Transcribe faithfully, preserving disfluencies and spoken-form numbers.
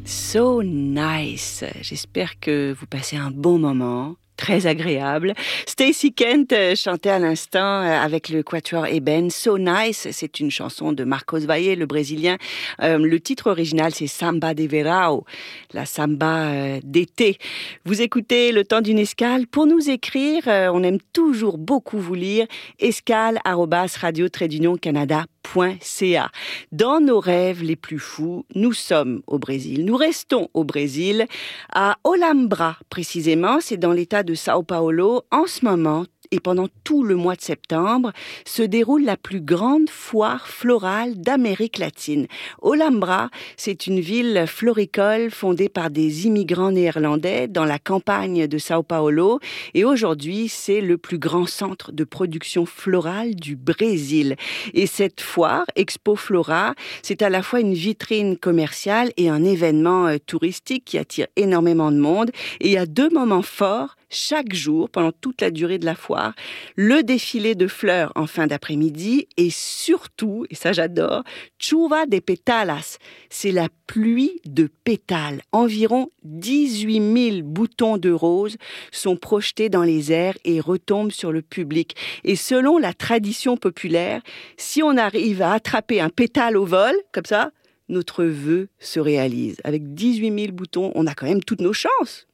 So nice. J'espère que vous passez un bon moment. Très agréable. Stacey Kent chantait à l'instant avec le quatuor Eben. So Nice, c'est une chanson de Marcos Valle, le Brésilien. Euh, le titre original, c'est Samba de Verão, la samba euh, d'été. Vous écoutez Le Temps d'une escale. Pour nous écrire, euh, on aime toujours beaucoup vous lire. escale arobase radio trait d'union canada point c a. Dans nos rêves les plus fous, nous sommes au Brésil. Nous restons au Brésil, à Olambra précisément. C'est dans l'état de Sao Paulo. En ce moment, et pendant tout le mois de septembre, se déroule la plus grande foire florale d'Amérique latine. Olambra, c'est une ville floricole fondée par des immigrants néerlandais dans la campagne de Sao Paulo. Et aujourd'hui, c'est le plus grand centre de production florale du Brésil. Et cette foire, Expo Flora, c'est à la fois une vitrine commerciale et un événement euh, touristique qui attire énormément de monde. Et il y a deux moments forts chaque jour, pendant toute la durée de la foire, le défilé de fleurs en fin d'après-midi et surtout, et ça j'adore, chuva de pétalas, c'est la pluie de pétales. Environ dix-huit mille boutons de roses sont projetés dans les airs et retombent sur le public. Et selon la tradition populaire, si on arrive à attraper un pétale au vol, comme ça, notre vœu se réalise. Avec dix-huit mille boutons, on a quand même toutes nos chances, non ?